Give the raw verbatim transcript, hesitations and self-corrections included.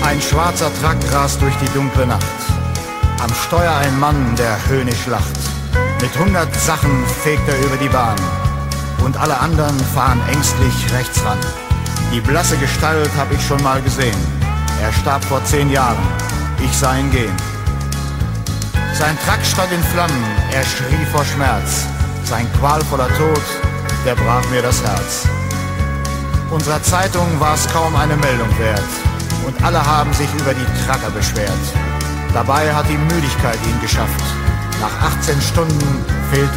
Ein schwarzer Truck rast durch die dunkle Nacht. Am Steuer ein Mann, der höhnisch lacht. Mit hundert Sachen fegt er über die Bahn. Und alle anderen fahren ängstlich rechts ran. Die blasse Gestalt hab ich schon mal gesehen. Er starb vor zehn Jahren, ich sah ihn gehen. Sein Truck stand in Flammen, er schrie vor Schmerz. Sein qualvoller Tod, der brach mir das Herz. Unserer Zeitung war's kaum eine Meldung wert. Und alle haben sich über die Trucker beschwert. Dabei hat die Müdigkeit ihn geschafft. Nach achtzehn Stunden fehlt